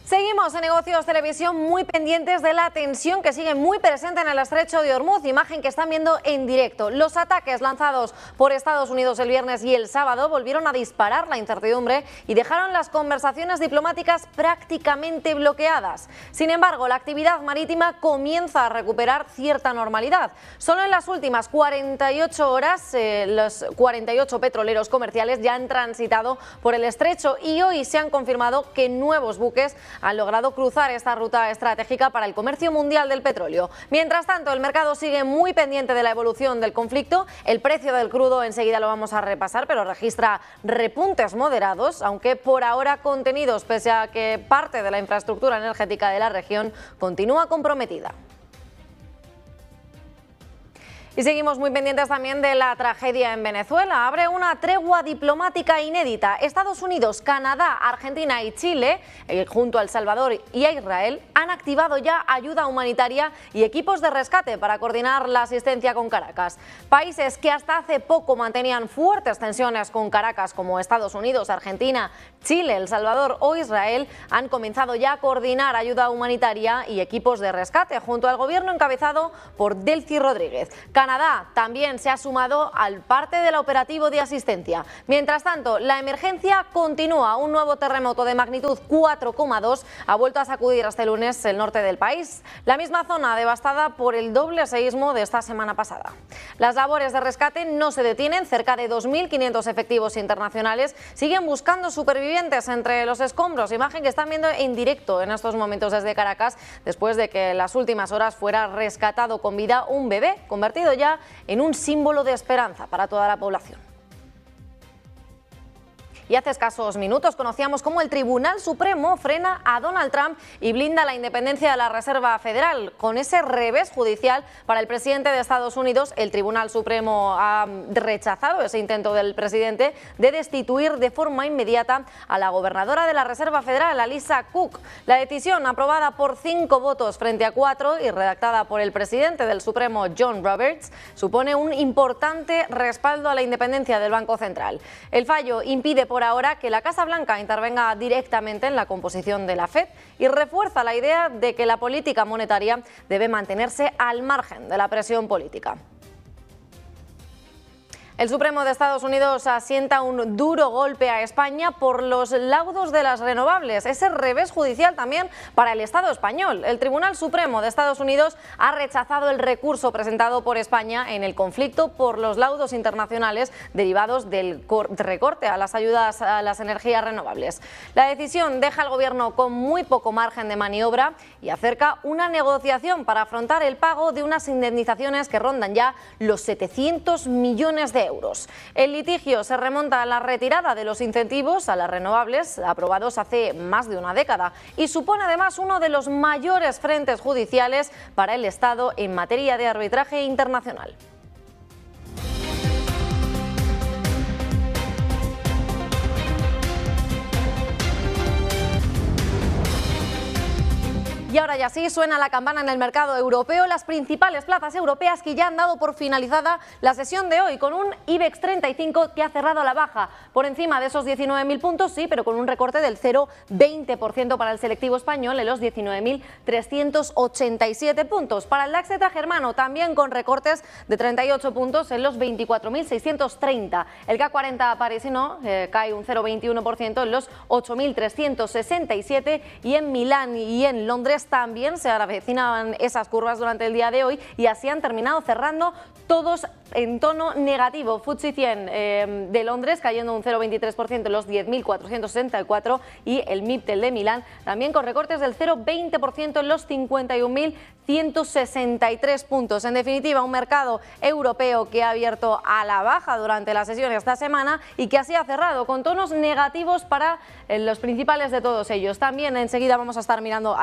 Seguimos en Negocios Televisión muy pendientes de la tensión que sigue muy presente en el estrecho de Ormuz, imagen que están viendo en directo. Los ataques lanzados por Estados Unidos el viernes y el sábado volvieron a disparar la incertidumbre y dejaron las conversaciones diplomáticas prácticamente bloqueadas. Sin embargo, la actividad marítima comienza a recuperar cierta normalidad. Solo en las últimas 48 horas, los 48 petroleros comerciales ya han transitado por el estrecho y hoy se han confirmado que nuevos buques han logrado cruzar esta ruta estratégica para el comercio mundial del petróleo. Mientras tanto, el mercado sigue muy pendiente de la evolución del conflicto. El precio del crudo enseguida lo vamos a repasar, pero registra repuntes moderados, aunque por ahora contenidos, pese a que parte de la infraestructura energética de la región continúa comprometida. Y seguimos muy pendientes también de la tragedia en Venezuela. Abre una tregua diplomática inédita. Estados Unidos, Canadá, Argentina y Chile, junto a El Salvador y a Israel, han activado ya ayuda humanitaria y equipos de rescate para coordinar la asistencia con Caracas. Países que hasta hace poco mantenían fuertes tensiones con Caracas, como Estados Unidos, Argentina, Chile, El Salvador o Israel, han comenzado ya a coordinar ayuda humanitaria y equipos de rescate junto al gobierno encabezado por Delcy Rodríguez. Canadá también se ha sumado al parte del operativo de asistencia. Mientras tanto, la emergencia continúa. Un nuevo terremoto de magnitud 4,2 ha vuelto a sacudir este lunes el norte del país, la misma zona devastada por el doble seísmo de esta semana pasada. Las labores de rescate no se detienen. Cerca de 2.500 efectivos internacionales siguen buscando supervivientes entre los escombros, imagen que están viendo en directo en estos momentos desde Caracas, después de que en las últimas horas fuera rescatado con vida un bebé, convertido ya en un símbolo de esperanza para toda la población. Y hace escasos minutos conocíamos cómo el Tribunal Supremo frena a Donald Trump y blinda la independencia de la Reserva Federal. Con ese revés judicial para el presidente de Estados Unidos, el Tribunal Supremo ha rechazado ese intento del presidente de destituir de forma inmediata a la gobernadora de la Reserva Federal, Alissa Cook. La decisión, aprobada por 5 votos frente a 4 y redactada por el presidente del Supremo, John Roberts, supone un importante respaldo a la independencia del Banco Central. El fallo impide por ahora que la Casa Blanca intervenga directamente en la composición de la FED y refuerza la idea de que la política monetaria debe mantenerse al margen de la presión política. El Supremo de Estados Unidos asienta un duro golpe a España por los laudos de las renovables. Ese revés judicial también para el Estado español. El Tribunal Supremo de Estados Unidos ha rechazado el recurso presentado por España en el conflicto por los laudos internacionales derivados del recorte a las ayudas a las energías renovables. La decisión deja al Gobierno con muy poco margen de maniobra y acerca una negociación para afrontar el pago de unas indemnizaciones que rondan ya los 700 millones de euros. El litigio se remonta a la retirada de los incentivos a las renovables aprobados hace más de una década y supone además uno de los mayores frentes judiciales para el Estado en materia de arbitraje internacional. Y ahora ya sí, suena la campana en el mercado europeo. Las principales plazas europeas que ya han dado por finalizada la sesión de hoy, con un IBEX 35 que ha cerrado a la baja, por encima de esos 19.000 puntos, sí, pero con un recorte del 0,20% para el selectivo español en los 19.387 puntos. Para el DAX germano, también con recortes de 38 puntos en los 24.630. El CAC 40 parisino cae un 0,21% en los 8.367 y en Milán y en Londres también se avecinaban esas curvas durante el día de hoy y así han terminado cerrando todos en tono negativo. FTSE 100 de Londres cayendo un 0,23% en los 10.464 y el MIPTEL de Milán también con recortes del 0,20% en los 51.163 puntos. En definitiva, un mercado europeo que ha abierto a la baja durante la sesión esta semana y que así ha cerrado con tonos negativos para los principales de todos ellos. También enseguida vamos a estar mirando al mercado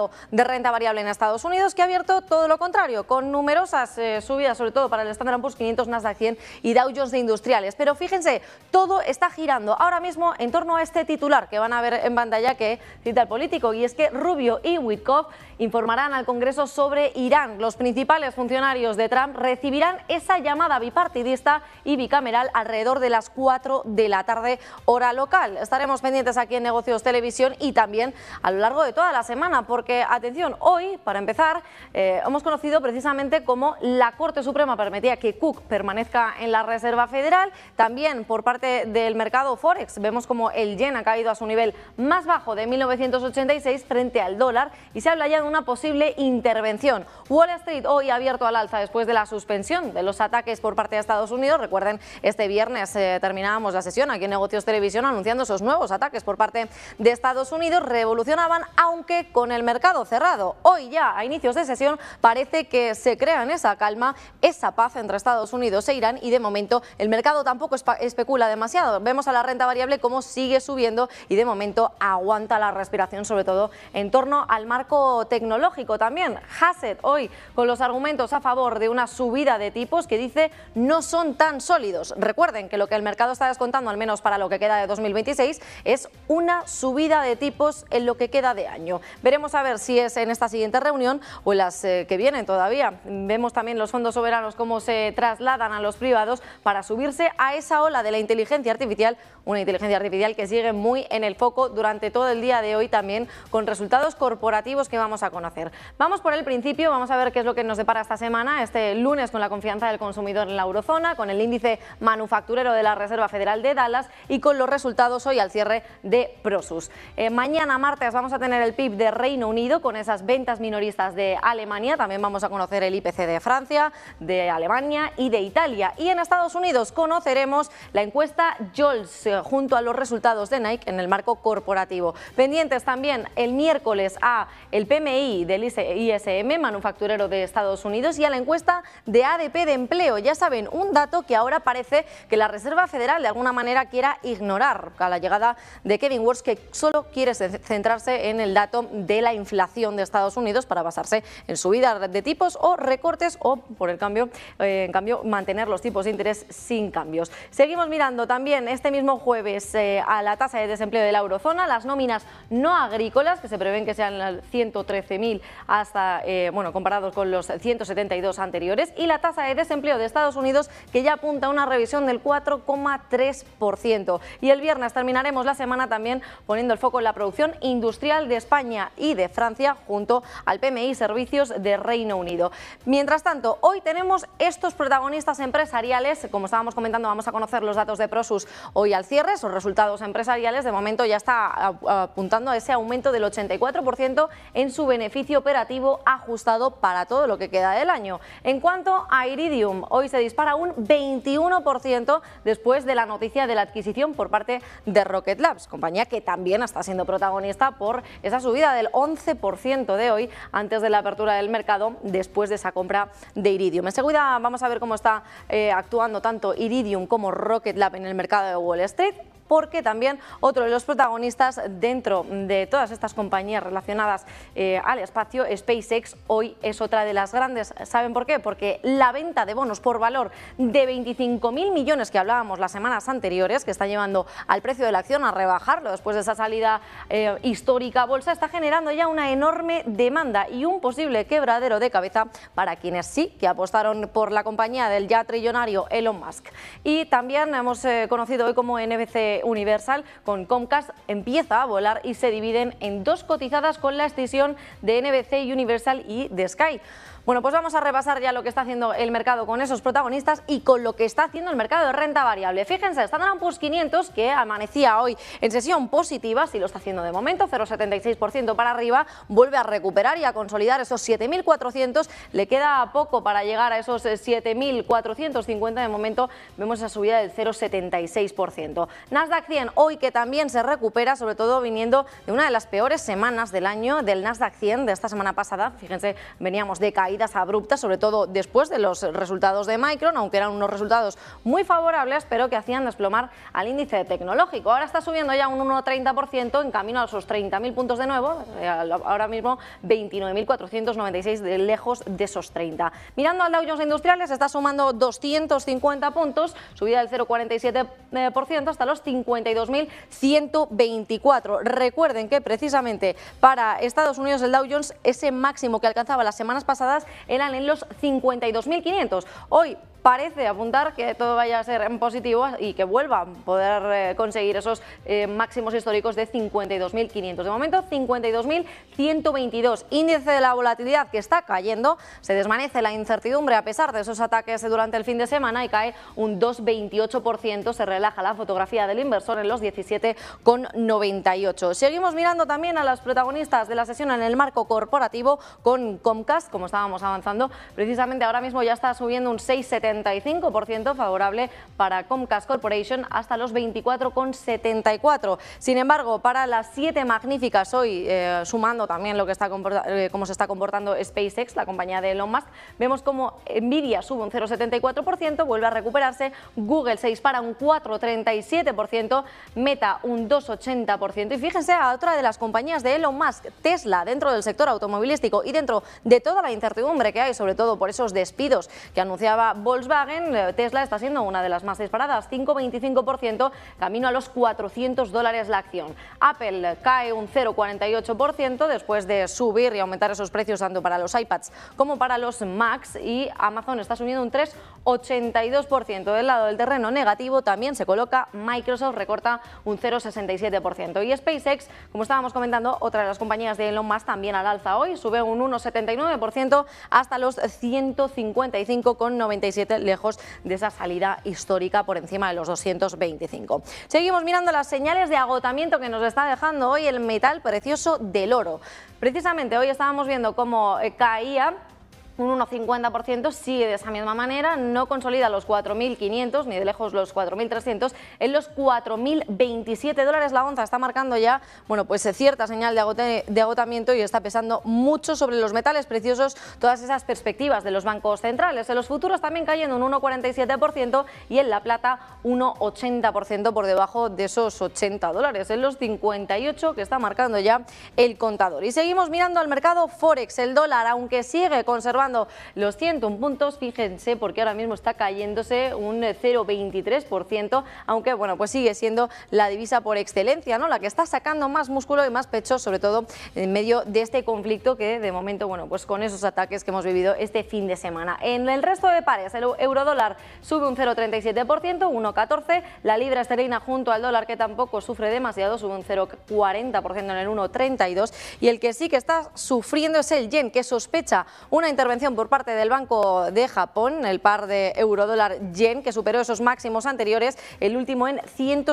mercado de renta variable en Estados Unidos, que ha abierto todo lo contrario, con numerosas subidas, sobre todo para el Standard & Poor's 500, Nasdaq 100 y Dow Jones de Industriales. Pero fíjense, todo está girando ahora mismo en torno a este titular que van a ver en pantalla que cita el Político, y es que Rubio y Witkoff informarán al Congreso sobre Irán. Los principales funcionarios de Trump recibirán esa llamada bipartidista y bicameral alrededor de las 4 de la tarde, hora local. Estaremos pendientes aquí en Negocios Televisión y también a lo largo de toda la semana, porque, atención, hoy, para empezar, hemos conocido precisamente cómo la Corte Suprema permitía que Cook permanezca en la Reserva Federal. También por parte del mercado Forex vemos como el yen ha caído a su nivel más bajo de 1986 frente al dólar y se habla ya de una posible intervención. Wall Street hoy ha abierto al alza después de la suspensión de los ataques por parte de Estados Unidos. Recuerden, este viernes terminábamos la sesión aquí en Negocios Televisión anunciando esos nuevos ataques por parte de Estados Unidos. Revolucionaban, aunque con el mercado cerrado. Hoy ya, a inicios de sesión, parece que se crea en esa calma, esa paz entre Estados Unidos e Irán, y de momento el mercado tampoco especula demasiado. Vemos a la renta variable cómo sigue subiendo y de momento aguanta la respiración, sobre todo en torno al marco tecnológico. También Hassett hoy con los argumentos a favor de una subida de tipos que dice no son tan sólidos. Recuerden que lo que el mercado está descontando, al menos para lo que queda de 2026, es una subida de tipos en lo que queda de año. Veremos a ver si es en esta siguiente reunión o en las que vienen todavía. Vemos también los fondos soberanos cómo se trasladan a los privados para subirse a esa ola de la inteligencia artificial, una inteligencia artificial que sigue muy en el foco durante todo el día de hoy, también con resultados corporativos que vamos a conocer. Vamos por el principio, vamos a ver qué es lo que nos depara esta semana, este lunes, con la confianza del consumidor en la eurozona, con el índice manufacturero de la Reserva Federal de Dallas y con los resultados hoy al cierre de Prosus. Mañana martes vamos a tener el PIB de Reino Unido con esas ventas minoristas de Alemania, también vamos a conocer el IPC de Francia, de Alemania y de Italia. Y en Estados Unidos conoceremos la encuesta JOLTS junto a los resultados de Nike en el marco corporativo. Pendientes también el miércoles a el PMI del ISM, manufacturero de Estados Unidos, y a la encuesta de ADP de empleo. Ya saben, un dato que ahora parece que la Reserva Federal de alguna manera quiera ignorar a la llegada de Kevin Warsh, que solo quiere centrarse en el dato de la inflación de Estados Unidos para basarse en subida de tipos o recortes, o por el cambio, en cambio, mantener los tipos de interés sin cambios. Seguimos mirando también este mismo jueves a la tasa de desempleo de la eurozona, las nóminas no agrícolas, que se prevén que sean 113.000 hasta, comparados con los 172 anteriores, y la tasa de desempleo de Estados Unidos, que ya apunta a una revisión del 4,3%. Y el viernes terminaremos la semana también poniendo el foco en la producción industrial de España y de Francia junto al PMI Servicios de Reino Unido. Mientras tanto, hoy tenemos estos protagonistas empresariales. Como estábamos comentando, vamos a conocer los datos de Prosus hoy al cierre. Esos resultados empresariales de momento ya está apuntando a ese aumento del 84% en su beneficio operativo ajustado para todo lo que queda del año. En cuanto a Iridium, hoy se dispara un 21% después de la noticia de la adquisición por parte de Rocket Labs, compañía que también está siendo protagonista por esa subida del 11% de hoy antes de la apertura del mercado después de esa compra de Iridium. Enseguida vamos a ver cómo está actuando tanto Iridium como Rocket Lab en el mercado de Wall Street, porque también otro de los protagonistas dentro de todas estas compañías relacionadas al espacio, SpaceX, hoy es otra de las grandes. ¿Saben por qué? Porque la venta de bonos por valor de 25.000 millones que hablábamos las semanas anteriores, que está llevando al precio de la acción a rebajarlo después de esa salida histórica a bolsa, está generando ya una enorme demanda y un posible quebradero de cabeza para quienes sí que apostaron por la compañía del ya trillonario Elon Musk. Y también hemos conocido hoy como NBC Universal con Comcast empieza a volar y se dividen en dos cotizadas con la escisión de NBC Universal y de Sky. Bueno, pues vamos a repasar ya lo que está haciendo el mercado con esos protagonistas y con lo que está haciendo el mercado de renta variable. Fíjense, Standard & Poor's 500, que amanecía hoy en sesión positiva, sí lo está haciendo de momento, 0,76% para arriba, vuelve a recuperar y a consolidar esos 7.400, le queda poco para llegar a esos 7.450, de momento vemos esa subida del 0,76%. Nasdaq 100, hoy que también se recupera, sobre todo viniendo de una de las peores semanas del año del Nasdaq 100 de esta semana pasada, fíjense, veníamos de caída caídas abruptas, sobre todo después de los resultados de Micron, aunque eran unos resultados muy favorables, pero que hacían desplomar al índice tecnológico. Ahora está subiendo ya un 1,30% en camino a esos 30.000 puntos de nuevo, ahora mismo 29.496 de lejos de esos 30. Mirando al Dow Jones Industriales, está sumando 250 puntos, subida del 0,47% hasta los 52.124. Recuerden que precisamente para Estados Unidos el Dow Jones, ese máximo que alcanzaba las semanas pasadas eran en los 52.500. Hoy parece apuntar que todo vaya a ser en positivo y que vuelva a poder conseguir esos máximos históricos de 52.500. De momento 52.122. Índice de la volatilidad que está cayendo, se desvanece la incertidumbre a pesar de esos ataques durante el fin de semana y cae un 2,28%. Se relaja la fotografía del inversor en los 17,98. Seguimos mirando también a los protagonistas de la sesión en el marco corporativo con Comcast, como estábamos avanzando. Precisamente ahora mismo ya está subiendo un 6,75% favorable para Comcast Corporation hasta los 24,74. Sin embargo, para las 7 magníficas hoy, sumando también lo que está cómo se está comportando SpaceX, la compañía de Elon Musk, vemos como Nvidia sube un 0,74%, vuelve a recuperarse, Google se dispara un 4,37%, Meta un 2,80%. Y fíjense a otra de las compañías de Elon Musk, Tesla, dentro del sector automovilístico y dentro de toda la incertidumbre que hay, sobre todo por esos despidos que anunciaba Volkswagen, Tesla está siendo una de las más disparadas, 5,25%, camino a los $400 la acción. Apple cae un 0,48% después de subir y aumentar esos precios tanto para los iPads como para los Macs, y Amazon está subiendo un 3,82%. Del lado del terreno negativo también se coloca Microsoft, recorta un 0,67%. Y SpaceX, como estábamos comentando, otra de las compañías de Elon Musk, también al alza hoy, sube un 1,79% hasta los 155,97, lejos de esa salida histórica por encima de los 225. Seguimos mirando las señales de agotamiento que nos está dejando hoy el metal precioso del oro. Precisamente hoy estábamos viendo cómo caía un 1,50%, sigue de esa misma manera, no consolida los 4.500 ni de lejos los 4.300, en los 4.027 la onza. Está marcando ya, bueno, pues cierta señal de agotamiento y está pesando mucho sobre los metales preciosos todas esas perspectivas de los bancos centrales. En los futuros también cayendo un 1,47% y en la plata 1,80% por debajo de esos $80, en los 58 que está marcando ya el contador. Y seguimos mirando al mercado Forex. El dólar, aunque sigue conservando los 101 puntos, fíjense, porque ahora mismo está cayéndose un 0,23%, aunque bueno, pues sigue siendo la divisa por excelencia, ¿no?, la que está sacando más músculo y más pecho, sobre todo en medio de este conflicto que de momento, bueno, pues con esos ataques que hemos vivido este fin de semana. En el resto de pares, el eurodólar sube un 0,37%, 1,14, la libra esterlina junto al dólar, que tampoco sufre demasiado, sube un 0,40% en el 1,32, y el que sí que está sufriendo es el yen, que sospecha una intervención por parte del Banco de Japón, el par de eurodólar yen, que superó esos máximos anteriores, el último en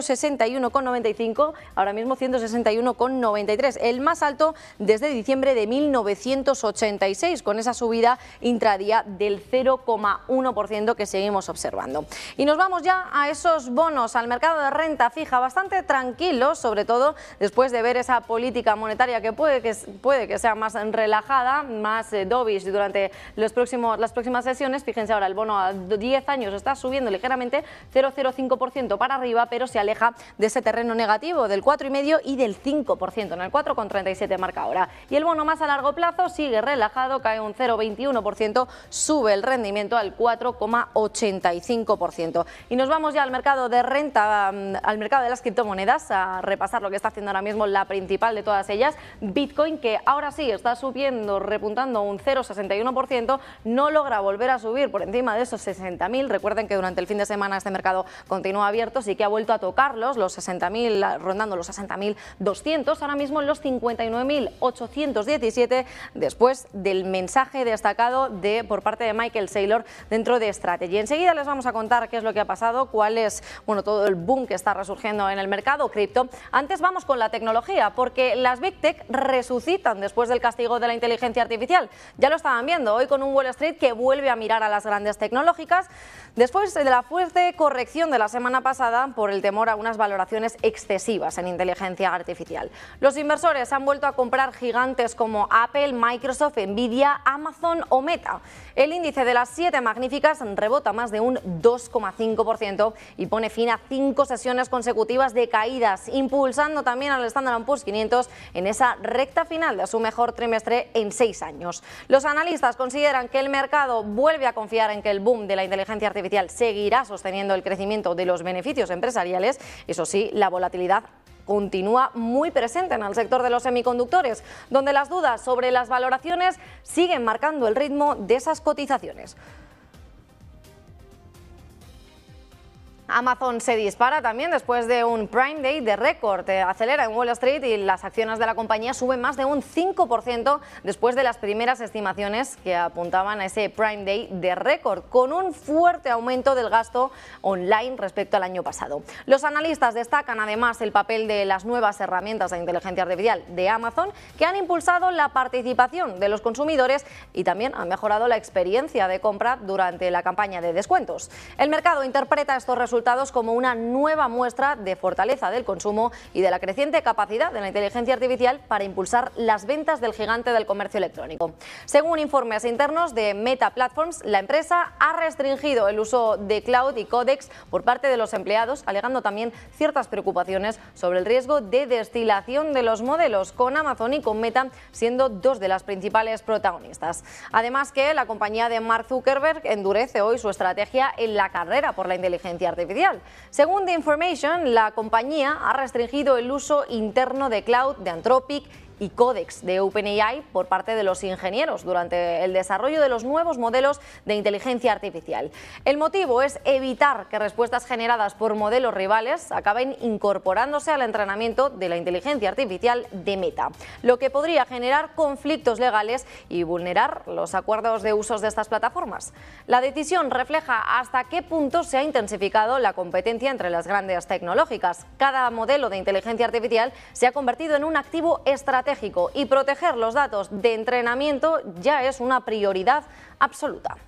161,95, ahora mismo 161,93, el más alto desde diciembre de 1986, con esa subida intradía del 0,1% que seguimos observando. Y nos vamos ya a esos bonos, al mercado de renta fija, bastante tranquilos, sobre todo después de ver esa política monetaria que puede que sea más relajada, más dovish durante las próximas sesiones. Fíjense ahora, el bono a 10 años está subiendo ligeramente, 0,05% para arriba, pero se aleja de ese terreno negativo del 4,5% y del 5%, en el 4,37 marca ahora. Y el bono más a largo plazo sigue relajado, cae un 0,21%, sube el rendimiento al 4,85%. Y nos vamos ya al mercado de renta, al mercado de las criptomonedas, a repasar lo que está haciendo ahora mismo la principal de todas ellas, Bitcoin, que ahora sí está subiendo, repuntando un 0,61%, no logra volver a subir por encima de esos 60.000. Recuerden que durante el fin de semana este mercado continúa abierto, sí que ha vuelto a tocarlos, los 60.000, rondando los 60.200, ahora mismo en los 59.817, después del mensaje destacado por parte de Michael Saylor dentro de Strategy. Enseguida les vamos a contar qué es lo que ha pasado, cuál es, bueno, todo el boom que está resurgiendo en el mercado cripto. Antes vamos con la tecnología, porque las Big Tech resucitan después del castigo de la inteligencia artificial. Ya lo estaban viendo sorprendiendo hoy con un Wall Street que vuelve a mirar a las grandes tecnológicas después de la fuerte corrección de la semana pasada por el temor a unas valoraciones excesivas en inteligencia artificial. Los inversores han vuelto a comprar gigantes como Apple, Microsoft, Nvidia, Amazon o Meta. El índice de las 7 magníficas rebota más de un 2,5% y pone fin a 5 sesiones consecutivas de caídas, impulsando también al Standard & Poor's 500 en esa recta final de su mejor trimestre en 6 años. Los analistas consideran que el mercado vuelve a confiar en que el boom de la inteligencia artificial seguirá sosteniendo el crecimiento de los beneficios empresariales. Eso sí, la volatilidad continúa muy presente en el sector de los semiconductores, donde las dudas sobre las valoraciones siguen marcando el ritmo de esas cotizaciones. Amazon se dispara también después de un Prime Day de récord. Acelera en Wall Street y las acciones de la compañía suben más de un 5% después de las primeras estimaciones que apuntaban a ese Prime Day de récord, con un fuerte aumento del gasto online respecto al año pasado. Los analistas destacan además el papel de las nuevas herramientas de inteligencia artificial de Amazon, que han impulsado la participación de los consumidores y también han mejorado la experiencia de compra durante la campaña de descuentos. El mercado interpreta estos resultados como una nueva muestra de fortaleza del consumo y de la creciente capacidad de la inteligencia artificial para impulsar las ventas del gigante del comercio electrónico. Según informes internos de Meta Platforms, la empresa ha restringido el uso de cloud y Codex por parte de los empleados, alegando también ciertas preocupaciones sobre el riesgo de destilación de los modelos, con Amazon y con Meta siendo dos de las principales protagonistas. Además que la compañía de Mark Zuckerberg endurece hoy su estrategia en la carrera por la inteligencia artificial. Según The Information, la compañía ha restringido el uso interno de cloud de Anthropic y Codex de OpenAI por parte de los ingenieros durante el desarrollo de los nuevos modelos de inteligencia artificial. El motivo es evitar que respuestas generadas por modelos rivales acaben incorporándose al entrenamiento de la inteligencia artificial de Meta, lo que podría generar conflictos legales y vulnerar los acuerdos de usos de estas plataformas. La decisión refleja hasta qué punto se ha intensificado la competencia entre las grandes tecnológicas. Cada modelo de inteligencia artificial se ha convertido en un activo estratégico y proteger los datos de entrenamiento ya es una prioridad absoluta.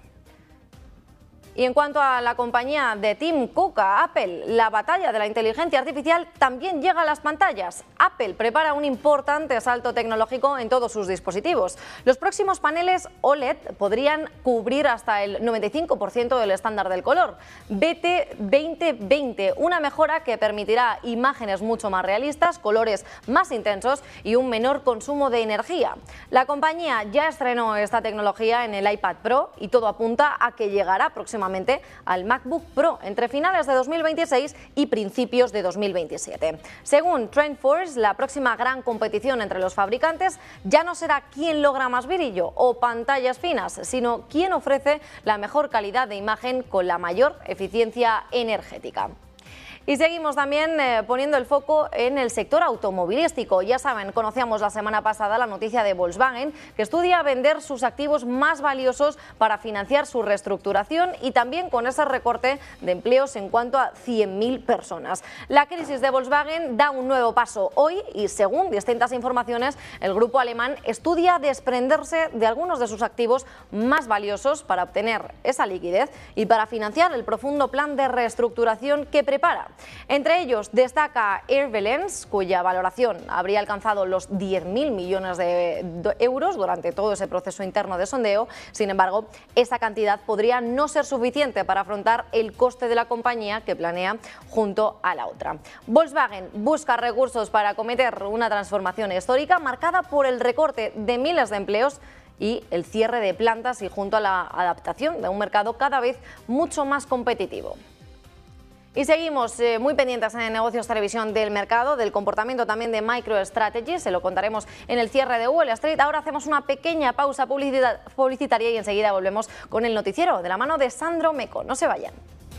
Y en cuanto a la compañía de Tim Cook, Apple, la batalla de la inteligencia artificial también llega a las pantallas. Apple prepara un importante salto tecnológico en todos sus dispositivos. Los próximos paneles OLED podrían cubrir hasta el 95% del estándar del color. BT 2020, una mejora que permitirá imágenes mucho más realistas, colores más intensos y un menor consumo de energía. La compañía ya estrenó esta tecnología en el iPad Pro y todo apunta a que llegará próximamente al MacBook Pro entre finales de 2026 y principios de 2027. Según TrendForce, la próxima gran competición entre los fabricantes ya no será quién logra más brillo o pantallas finas, sino quién ofrece la mejor calidad de imagen con la mayor eficiencia energética. Y seguimos también poniendo el foco en el sector automovilístico. Ya saben, conocíamos la semana pasada la noticia de Volkswagen, que estudia vender sus activos más valiosos para financiar su reestructuración y también con ese recorte de empleos en cuanto a 100.000 personas. La crisis de Volkswagen da un nuevo paso hoy y, según distintas informaciones, el grupo alemán estudia desprenderse de algunos de sus activos más valiosos para obtener esa liquidez y para financiar el profundo plan de reestructuración que prepara. Entre ellos destaca Airvalence, cuya valoración habría alcanzado los 10.000 millones de euros durante todo ese proceso interno de sondeo. Sin embargo, esa cantidad podría no ser suficiente para afrontar el coste de la compañía que planea junto a la otra. Volkswagen busca recursos para acometer una transformación histórica marcada por el recorte de miles de empleos y el cierre de plantas y junto a la adaptación de un mercado cada vez mucho más competitivo. Y seguimos muy pendientes en Negocios Televisión del mercado, del comportamiento también de MicroStrategy, se lo contaremos en el cierre de Wall Street. Ahora hacemos una pequeña pausa publicitaria y enseguida volvemos con el noticiero de la mano de Sandro Meco. No se vayan.